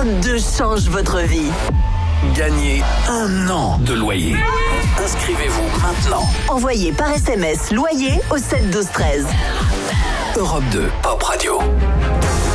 Europe 2 change votre vie. Gagnez 1 an de loyer. Inscrivez-vous maintenant. Envoyez par SMS loyer au 7 12 13. Europe 2 Pop Radio.